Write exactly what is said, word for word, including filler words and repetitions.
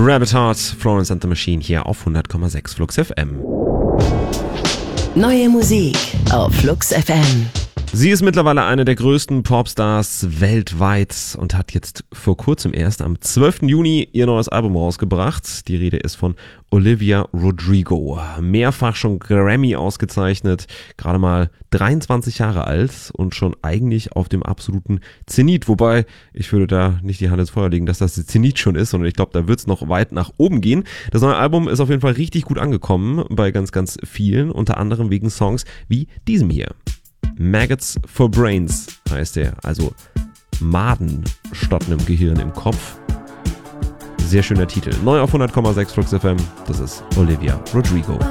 Rabbit Heart, Florence and the Machine hier auf hundert Komma sechs Flux F M. Neue Musik auf Flux F M. Sie ist mittlerweile eine der größten Popstars weltweit und hat jetzt vor kurzem erst am zwölften Juni ihr neues Album rausgebracht. Die Rede ist von Olivia Rodrigo. Mehrfach schon Grammy ausgezeichnet, gerade mal dreiundzwanzig Jahre alt und schon eigentlich auf dem absoluten Zenit. Wobei, ich würde da nicht die Hand ins Feuer legen, dass das Zenit schon ist, sondern ich glaube, da wird es noch weit nach oben gehen. Das neue Album ist auf jeden Fall richtig gut angekommen bei ganz, ganz vielen, unter anderem wegen Songs wie diesem hier. Maggots for Brains heißt er, also Maden statt einem Gehirn im Kopf. Sehr schöner Titel. Neu auf hundert Komma sechs Flux F M, das ist Olivia Rodrigo.